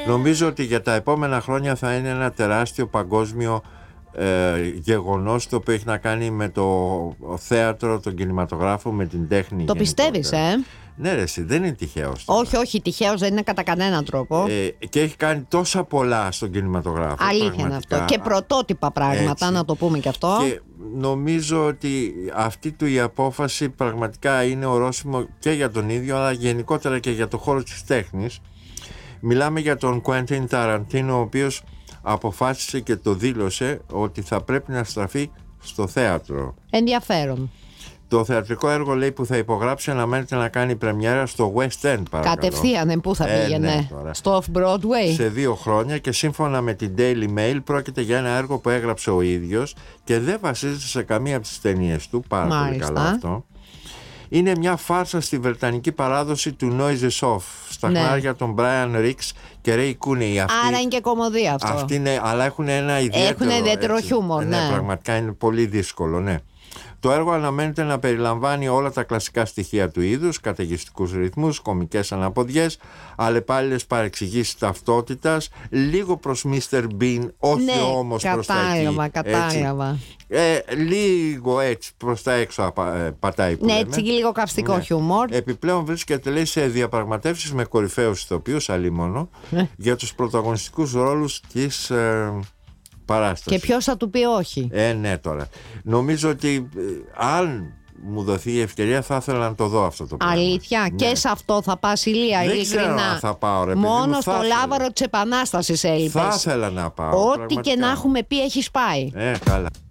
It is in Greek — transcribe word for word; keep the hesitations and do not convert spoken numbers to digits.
Νομίζω ότι για τα επόμενα χρόνια θα είναι ένα τεράστιο παγκόσμιο ε, γεγονός, το οποίο έχει να κάνει με το θέατρο, τον κινηματογράφο, με την τέχνη. Το πιστεύεις, ε? Ναι, ρε, εσύ, δεν είναι τυχαίος. Όχι, όχι, τυχαίος δεν είναι κατά κανέναν τρόπο. Ε, και έχει κάνει τόσα πολλά στον κινηματογράφο. Αλήθεια είναι αυτό. Και πρωτότυπα πράγματα, έτσι, να το πούμε και αυτό. Και νομίζω ότι αυτή του η απόφαση πραγματικά είναι ορόσημο και για τον ίδιο, αλλά γενικότερα και για το χώρο της τέχνης. Μιλάμε για τον Κουέντιν Ταραντίνο, ο οποίος αποφάσισε και το δήλωσε ότι θα πρέπει να στραφεί στο θέατρο. Ενδιαφέρον. Το θεατρικό έργο, λέει, που θα υπογράψει αναμένεται να κάνει πρεμιέρα στο West End, παρακαλώ. Κατευθείαν, πού θα πήγαινε? Ε, ναι, στο Off-Broadway. Σε δύο χρόνια, και σύμφωνα με την Daily Mail πρόκειται για ένα έργο που έγραψε ο ίδιος και δεν βασίζεται σε καμία από τις ταινίες του. Πάρα Μάλιστα. πολύ καλό αυτό. Είναι μια φάρσα στη βρετανική παράδοση του Noises Off, στα ναι. χνάρια των Brian Rix και Ray Cooney. Αυτή, άρα είναι και κομμωδία αυτό. Αυτή είναι, αλλά έχουν ένα ιδιαίτερο, έχουν ιδιαίτερο έτσι, χιούμορ. Ναι, ναι, πραγματικά είναι πολύ δύσκολο, ναι. Το έργο αναμένεται να περιλαμβάνει όλα τα κλασικά στοιχεία του είδους, καταιγιστικούς ρυθμούς, κωμικές αναποδιές, αλλεπάλληλες παρεξηγήσεις ταυτότητας, λίγο προς μίστερ Bean, όχι ναι, όμως προς τα εκεί. Κατάλαβα, κατάλαβα. Ε, λίγο έτσι προς τα έξω πατάει που ναι, λέμε. έτσι λίγο καυστικό ναι. χιούμορ. Επιπλέον βρίσκεται, λέει, σε διαπραγματεύσεις με κορυφαίους ηθοποιούς, αλίμονο, για τους πρωταγωνιστικούς ρόλους της ε, παράσταση. Και ποιος θα του πει όχι? Ε, ναι, τώρα. Νομίζω ότι ε, αν μου δοθεί η ευκαιρία θα ήθελα να το δω αυτό το πράγμα. Αλήθεια, ναι. Και σε αυτό θα πας, Ηλία? Δεν ξέρω αν θα πάω, ρε παιδί μου. Μόνο στο λάβαρο της Επανάστασης έλειπες. Θα ήθελα να πάω. Ό,τι και να έχουμε πει έχεις πάει. Ε, καλά.